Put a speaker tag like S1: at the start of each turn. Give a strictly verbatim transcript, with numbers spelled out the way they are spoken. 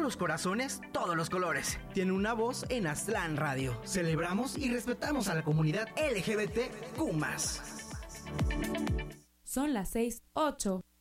S1: los corazones, todos los colores. Tiene una voz en Aztlán Radio. Celebramos y respetamos a la comunidad L G B T Q más.
S2: Son las seis, ocho.